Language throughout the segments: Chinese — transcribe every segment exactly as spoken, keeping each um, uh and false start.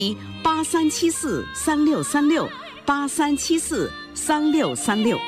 八三七四三六三六八三七四三六三六。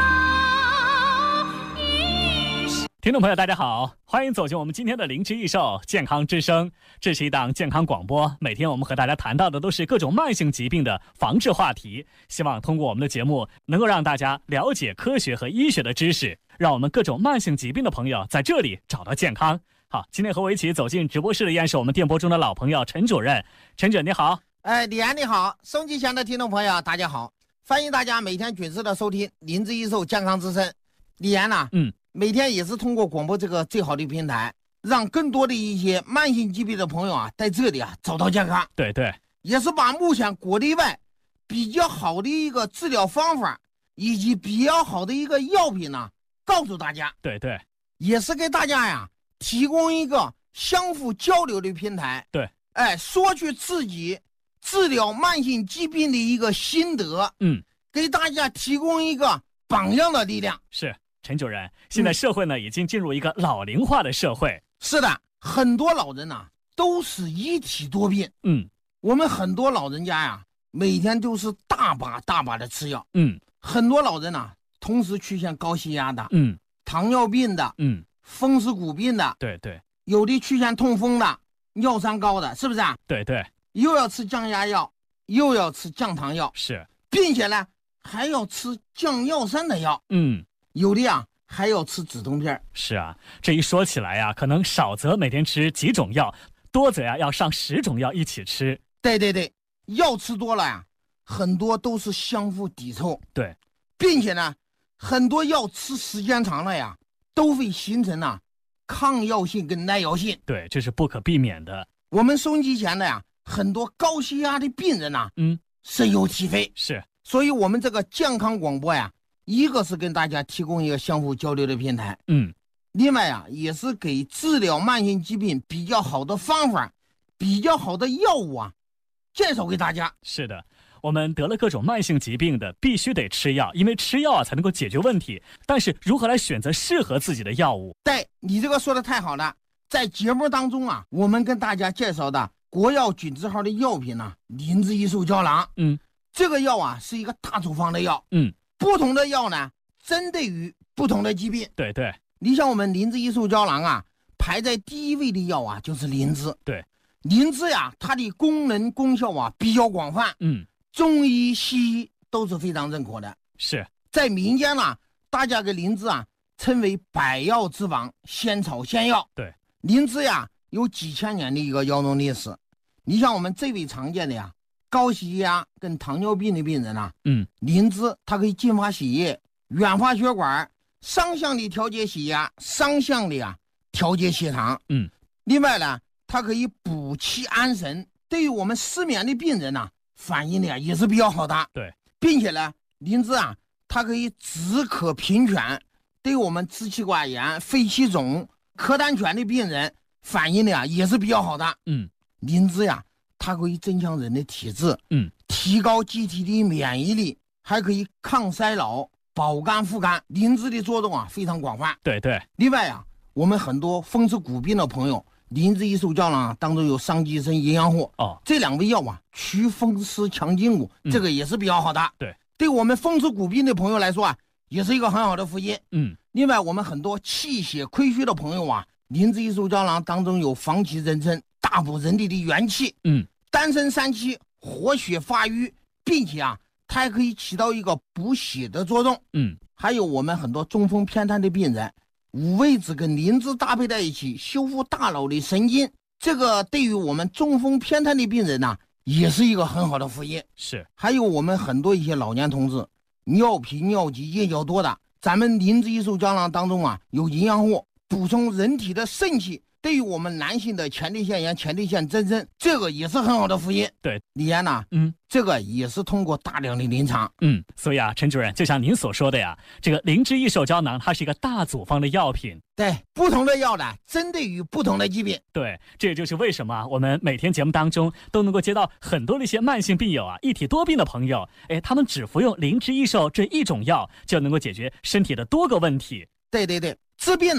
听众朋友大家好，欢迎走进我们今天的灵芝益寿健康之声。这是一档健康广播，每天我们和大家谈到的都是各种慢性疾病的防治话题，希望通过我们的节目能够让大家了解科学和医学的知识，让我们各种慢性疾病的朋友在这里找到健康。好，今天和我一起走进直播室的依然是我们电波中的老朋友陈主任。陈主任你好。 哎，李安你好，收机前的听众朋友大家好，欢迎大家每天准时的收听灵芝益寿健康之声。李安呐、啊， 嗯， 每天也是通过广播这个最好的平台，让更多的一些慢性疾病的朋友啊，在这里啊找到健康。 对对， 也是把目前国内外比较好的一个治疗方法，以及比较好的一个药品呢，告诉大家。 对对， 也是给大家呀提供一个相互交流的平台。 对， 哎，说去自己治疗慢性疾病的一个心得， 嗯， 给大家提供一个榜样的力量。 是。陈主任，现在社会呢、嗯、已经进入一个老龄化的社会。 是的，很多老人呐、啊、都是一体多病。 嗯， 我们很多老人家呀，每天都是大把大把的吃药。 嗯， 很多老人呐、啊，同时出现高血压的， 嗯， 糖尿病的， 嗯， 风湿骨病的， 对对， 有的出现痛风的，尿酸高的，是不是啊？ 对对， 又要吃降压药，又要吃降糖药， 是， 并且呢还要吃降尿酸的药。 嗯。 有的呀还要吃止痛片。 是啊，这一说起来呀，可能少则每天吃几种药，多则呀要上十种药一起吃。 对对对，药吃多了呀，很多都是相互抵触。 对， 并且呢，很多药吃时间长了呀，都会形成啊抗药性跟耐药性。 对，这是不可避免的。 我们收机前的呀，很多高血压的病人呐、啊， 嗯， 深有体会。 是， 所以我们这个健康广播呀。一个是跟大家提供一个相互交流的平台， 嗯， 另外啊，也是给治疗慢性疾病比较好的方法、比较好的药物啊，介绍给大家。 是的，我们得了各种慢性疾病的，必须得吃药，因为吃药啊才能够解决问题。但是如何来选择适合自己的药物？ 对，你这个说的太好了。在节目当中啊，我们跟大家介绍的国药准字号的药品呢、啊，灵芝益寿胶囊， 嗯， 这个药啊是一个大处方的药， 嗯。 不同的药呢，针对于不同的疾病。 对对， 你像我们灵芝益寿胶囊啊，排在第一位的药啊，就是灵芝。 对， 灵芝呀，它的功能功效啊比较广泛， 嗯， 中医西医都是非常认可的。 是在民间呢、啊，大家给灵芝啊称为百药之王，仙草仙药。 对， 灵芝呀有几千年的一个药用历史。你像我们最为常见的呀。高血压跟糖尿病的病人啊， 嗯， 灵芝它可以净化血液、软化血管，双向的调节血压，双向的啊调节血糖， 嗯， 另外呢，它可以补气安神，对于我们失眠的病人呢、啊，反应的也是比较好的。 对， 并且呢，灵芝啊，它可以止渴平喘，对于我们支气管炎、肺气肿、咳痰喘的病人反应的啊也是比较好的。 嗯， 灵芝呀。它可以增强人的体质， 嗯， 提高机体的免疫力，还可以抗衰老、保肝护肝。灵芝的作用啊非常广泛。 对对。 另外啊，我们很多风湿骨病的朋友，灵芝益寿胶囊当中有桑寄生营养货哦， 这两味药啊，祛风湿强筋骨、嗯，这个也是比较好的。 对， 对我们风湿骨病的朋友来说啊，也是一个很好的福音。 嗯。 另外，我们很多气血亏虚的朋友啊，灵芝益寿胶囊当中有防其人参。大补人体的元气， 嗯， 丹参三七活血发瘀，并且啊，它还可以起到一个补血的作用， 嗯， 还有我们很多中风偏瘫的病人，五味子跟灵芝搭配在一起，修复大脑的神经，这个对于我们中风偏瘫的病人呢、啊，也是一个很好的福音。 是， 还有我们很多一些老年同志，尿频尿急夜较多的，咱们灵芝益寿胶囊当中啊，有营养货，补充人体的肾气。对于我们男性的前列腺炎、前列腺增生，这个也是很好的福音。 对， 李岩呐， 嗯， 这个也是通过大量的临床， 嗯，所以啊，陈主任，就像您所说的呀，这个灵芝益寿胶囊它是一个大组方的药品， 对，不同的药呢，针对于不同的疾病。 对，这也就是为什么我们每天节目当中都能够接到很多的一些慢性病友啊、一体多病的朋友，哎，他们只服用灵芝益寿这一种药，就能够解决身体的多个问题。 对对对，治病呢、啊。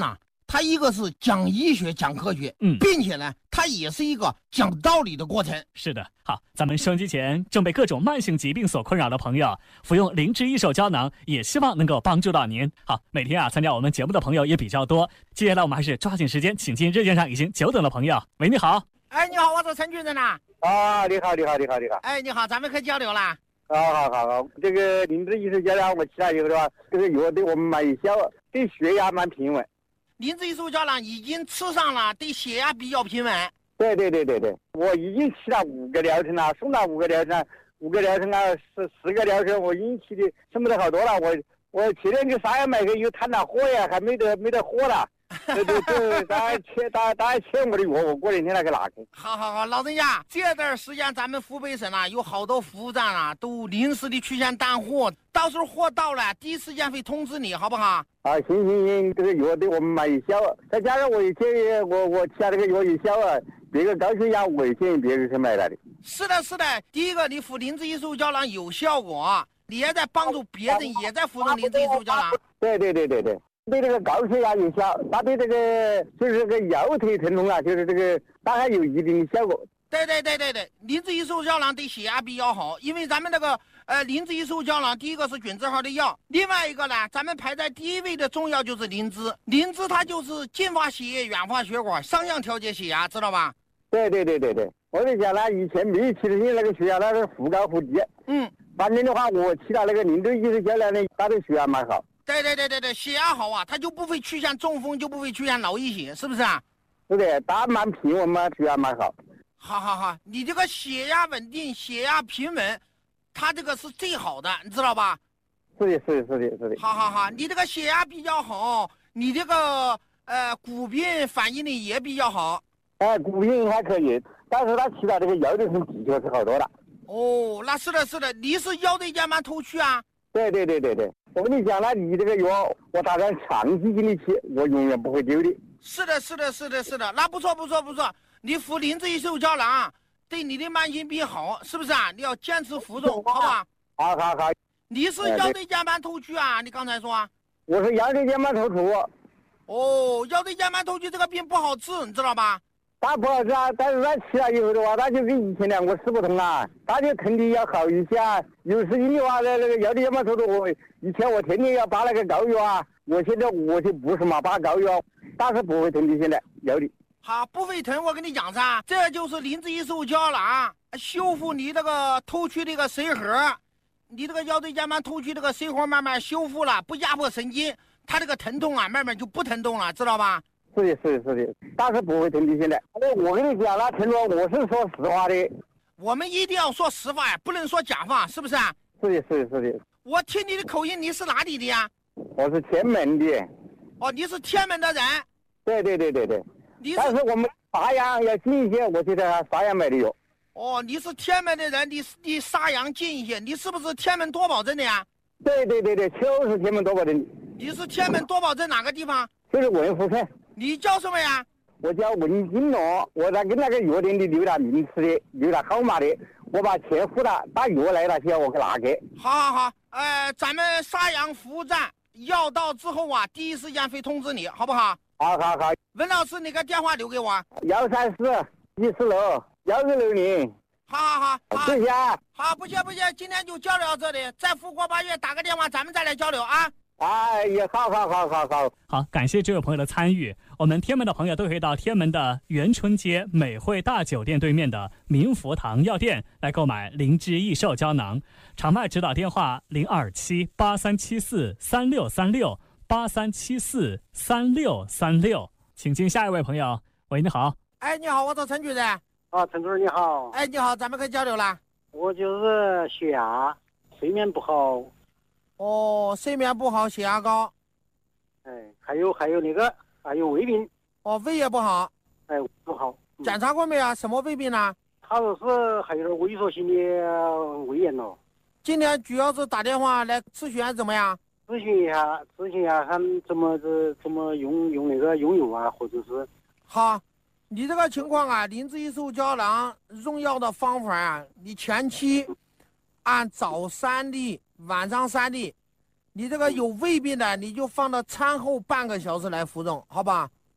它一个是讲医学、讲科学， 嗯， 并且呢，它也是一个讲道理的过程。 是的，好，咱们收音机前正被各种慢性疾病所困扰的朋友，服用灵芝益寿胶囊，也希望能够帮助到您。好，每天啊，参加我们节目的朋友也比较多，接下来我们还是抓紧时间，请进热线上已经久等的朋友。喂，你好。 哎，你好，我是陈主任呐。 啊，你好，你好，你好，你好。 哎，你好，咱们可以交流了。 好好好好，这个灵芝益寿胶囊我吃了以后的话，这个药对我们蛮有效，对血压蛮平稳。 灵芝益寿胶囊已经吃上了，对血压比较平稳。 对对对对对，我已经吃了五个疗程了，送了五个疗程，五个疗程啊，十十个疗程，我已经吃的剩不得好多了。我我去年给沙阳买个又谈了货呀，还没得没得货了。对对对，大家欠大大家欠我的药，我过两天来给拿去。 好好好，老人家，这段时间咱们湖北省啊，有好多服务站啊，都临时的出现淡货，到时候货到了，第一时间会通知你，好不好？ 啊，行行行，这个药对我们蛮有效，再加上我以前我我吃了这个药有效啊，别个高血压我也建议别人去买来的。 是的，是的，第一个你服灵芝益寿胶囊有效果，你也在帮助别人，也在服用灵芝益寿胶囊。 对对对对对。对这个高血压有效，它对这个就是这个腰腿疼痛啊，就是这个大概有一定的效果。 对对对对对，灵芝益寿胶囊对血压比较好，因为咱们这个呃灵芝益寿胶囊，第一个是菌字号的药，另外一个呢，咱们排在第一位的中药就是灵芝。灵芝它就是净化血液、软化血管，双向调节血压，知道吧？ 对对对对对，我就讲了，以前没有吃的那个血压那是忽高忽低。 嗯， 反正的话，我吃了那个灵芝益寿胶囊呢，它的血压蛮好。 对对对对对，血压好啊，它就不会出现中风，就不会出现脑溢血，是不是啊？ 对的，它蛮平稳嘛，血压蛮好。 好好好，你这个血压稳定，血压平稳，它这个是最好的，你知道吧？ 是的，是的，是的，是的。 好好好，你这个血压比较好，你这个呃骨病反应的也比较好。 哎，骨病还可以，但是他吃了这个腰椎痛的确是好多了。 哦，那是的，是的，你是腰椎间盘突出啊？ 对对对对对。我跟你讲了，你这个药我打算长期给你吃，我永远不会丢的。 是的，是的，是的，是的，那不错，不错，不错。你服灵芝益寿胶囊，对你的慢性病好，是不是啊？你要坚持服用，好吧？ 好好好。 你是腰椎间盘突出啊？你刚才说？ 我是腰椎间盘突出。 哦，腰椎间盘突出这个病不好治，你知道吧？ 他不好治啊，但是他吃了以后的话，他就跟以前两个吃不同了，他就疼的要好一些啊。有时间的话，那那个腰椎间盘突出，我以前我天天要拔那个膏药啊，我现在我就不是嘛拔膏药，但是不会疼的现在腰的。 好，不会疼，我跟你讲噻，这就是灵芝益寿胶囊修复你这个突出这个髓核，你这个腰椎间盘突出这个髓核慢慢修复了，不压迫神经，它这个疼痛啊慢慢就不疼痛了，知道吧？ 是的，是的，是的，但是不会疼的现在。我跟你讲了，陈总，我是说实话的。 我们一定要说实话呀，不能说假话，是不是啊？ 是的，是的，是的。 我听你的口音，你是哪里的呀？ 我是天门的。 哦，你是天门的人？ 对对对对对。 你是但是我们沙阳要近一些，我就在沙阳买的药。 哦，你是天门的人，你离沙阳近一些，你是不是天门多宝镇的呀？ 对对对对，就是天门多宝镇的。 你是天门多宝镇哪个地方？ 就是文湖村。 你叫什么呀？ 我叫文金龙，我在跟那个药店里留了名次的，留了号码的，我把钱付了，打药来了需要我给拿给。 好好好，呃，咱们沙阳服务站药到之后啊，第一时间会通知你，好不好？ 好好好。 文老师，你个电话留给我。 幺三四一四楼幺二六零。 好好好，好， 谢谢啊。 好，不谢不谢，今天就交流到这里，再复过八月打个电话，咱们再来交流啊。 哎呀，好好好好好好，感谢这位朋友的参与。我们天门的朋友都可以到天门的元春街美汇大酒店对面的民福堂药店来购买灵芝益寿胶囊。场外指导电话零二七八三七四三六三六八三七四三六三六。请进下一位朋友。喂，你好。 哎，你好，我是陈主任。 啊，陈主任你好。 哎，你好，咱们可以交流了。 我就是血压，睡眠不好。 哦，睡眠不好，血压高。 哎，还有还有那个还有胃病。 哦，胃也不好。 哎，不好。 嗯、检查过没有？什么胃病呢？ 他说是还有点萎缩性的胃炎了。 今天主要是打电话来咨询怎么样？ 咨询一下，咨询一下，看怎么子怎么用用那个用药啊，或者是。 好，你这个情况啊，灵芝益寿胶囊用药的方法啊，你前期按早三粒。晚上三粒，你这个有胃病的，你就放到餐后半个小时来服用，好吧？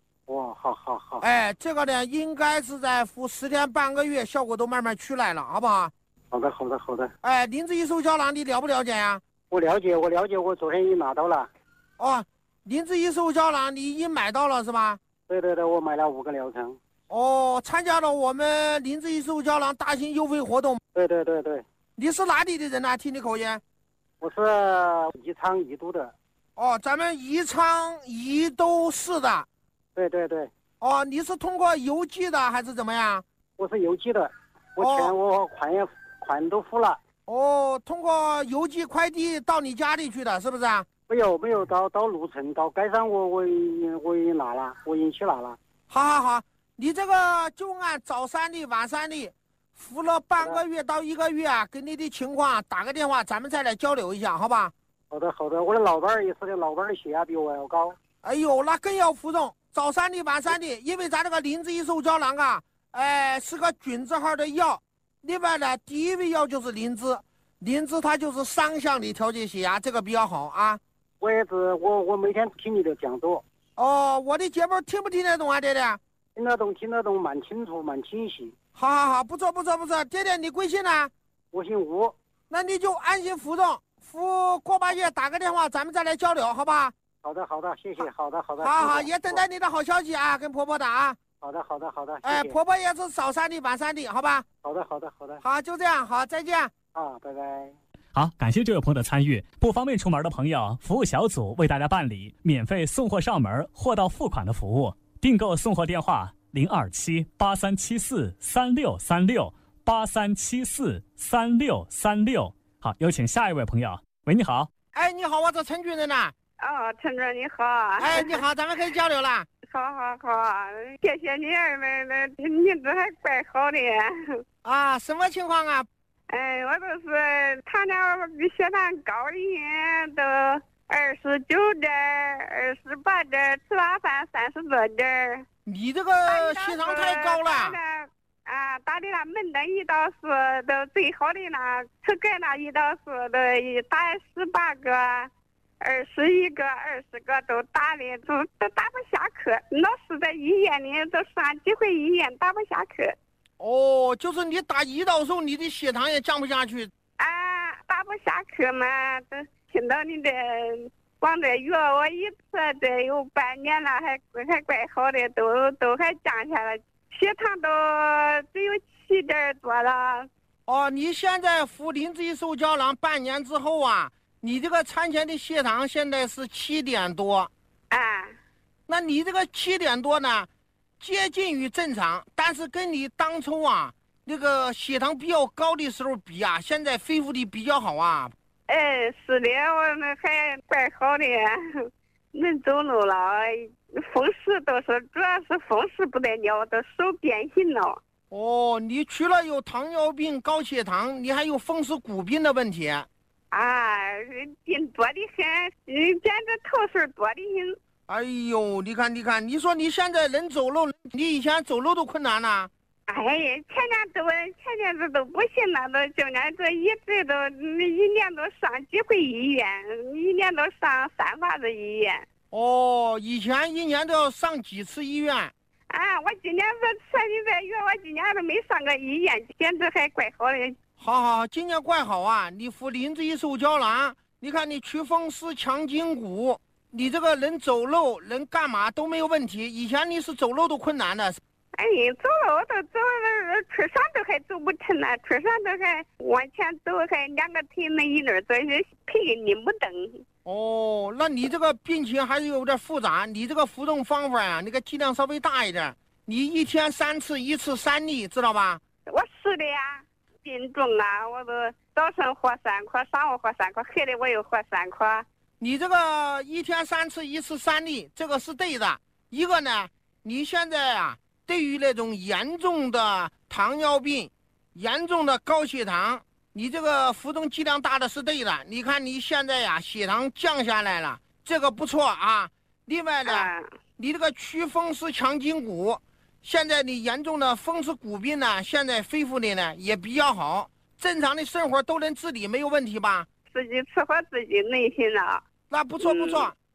好好好。 哎，这个呢，应该是在服十天半个月，效果都慢慢出来了，好不好？ 好的，好的，好的。 哎，灵芝益寿胶囊你了不了解呀？ 我了解，我了解，我昨天已拿到了。 哦，灵芝益寿胶囊你已经买到了是吧？ 对对对，我买了五个疗程。 哦，参加了我们灵芝益寿胶囊大型优惠活动。 对对对对。 你是哪里的人啊？听你口音。 我是宜昌宜都的。 哦，咱们宜昌宜都市的。 对对对。 哦，你是通过邮寄的还是怎么样？ 我是邮寄的，我钱我款也款都付了。 哦，通过邮寄快递到你家里去的，是不是啊？ 没有没有，到到路程到街上我我已经我已经拿了，我已经去拿了。 好好好，你这个就按早三粒晚三粒，服了半个月到一个月啊，给你的情况打个电话，咱们再来交流一下，好吧？ 好的好的，我的老伴儿也是的，老伴儿的血压比我要高。 哎呦，那更要服用早三粒晚三粒，因为咱这个灵芝益寿胶囊啊，哎，是个菌字号的药。另外呢，第一味药就是灵芝，灵芝它就是双向的调节血压，这个比较好啊。 我也是，我我每天听你的讲座。 哦，我的节目听不听得懂啊，爹爹？ 听得懂，听得懂，蛮清楚，蛮清晰。 好好好，不错不错不错，爹爹你贵姓呢？ 我姓吴。 那你就安心服用，服过半夜打个电话，咱们再来交流，好吧？ 好的好的，谢谢，好的好的。 好好，也等待你的好消息啊，跟婆婆的啊。 好的好的好的。 哎，婆婆也是早三粒晚三粒，好吧？ 好的好的好的。 好，就这样，好，再见。 啊，拜拜。 好，感谢这位朋友的参与。不方便出门的朋友，服务小组为大家办理免费送货上门、货到付款的服务。订购送货电话零二七八三七四三六三六八三七四三六三六。好，有请下一位朋友。喂，你好。 哎，你好，我是陈军人呐。 哦，陈主任你好。 哎，你好，咱们可以交流了。 好好好，谢谢你，那那你这还怪好的。 啊，什么情况啊？ 哎，我就是糖尿比血糖高一点，都二十九点、二十八点，吃完饭三十多点。 你这个血糖太高了。 啊，打的那门的胰岛素都最好的那吃钙那胰岛素都打十八个、二十一个、二十个都打的，都都打不下课。老是在医院里都上几回医院，打不下课。 哦，就是你打胰岛素，你的血糖也降不下去。 啊，打不下课嘛，都听到你的光这约我一次，这有半年了，还还怪好的，都都还降下来，血糖都只有七点多了。 哦，你现在服灵芝益寿胶囊半年之后啊，你这个餐前的血糖现在是七点多。 啊， 那你这个七点多呢？接近于正常，但是跟你当初啊那个血糖比较高的时候比啊，现在恢复的比较好啊。 哎，是的，我那还怪好的，能走路了，风湿都是，主要是风湿不得了，我都手变形了。 哦，你除了有糖尿病、高血糖，你还有风湿骨病的问题。 啊，病多的很，简直头绪多的很。 哎呦，你看，你看，你说你现在能走路，你以前走路都困难了。 哎呀，前年都前年子都不行了，都今年这一直都一年都上几回医院，一年都上三把子医院。 哦，以前一年都要上几次医院。 啊，我今年这前几个月，我今年都没上过医院，简直还怪好的。 好好好，今年怪好啊！你服灵芝益寿胶囊，你看你祛风湿、强筋骨。你这个人走路人干嘛都没有问题，以前你是走路都困难的。 哎，走路都走了，出山都还走不成了，出山都还往前走，还两个腿没一轮，这是腿拎不动。 哦，那你这个病情还是有点复杂，你这个服用方法啊，那个剂量稍微大一点，你一天三次，一次三粒，知道吧？ 我是的呀，病重啊，我都早上喝三颗，上午喝三颗，黑的我又喝三颗。 你这个一天三次，一次三粒，这个是对的。一个呢，你现在啊，对于那种严重的糖尿病、严重的高血糖，你这个服用剂量大的是对的。你看你现在呀、啊，血糖降下来了，这个不错啊。另外呢，你这个祛风湿强筋骨，现在你严重的风湿骨病呢，现在恢复的呢也比较好，正常的生活都能自理，没有问题吧？ 自己伺候自己内心了。 那不错不错， 嗯、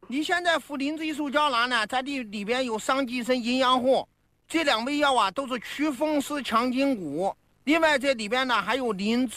你现在服灵芝一束胶囊呢，在里里边有桑寄生营养货，这两味药啊都是祛风湿强筋骨。另外这里边呢还有灵芝。